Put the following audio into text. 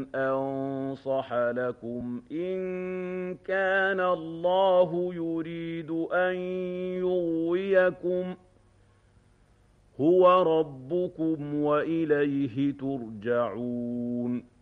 أنصح لكم إن كان الله يريد أن يغويكم هو ربكم وإليه ترجعون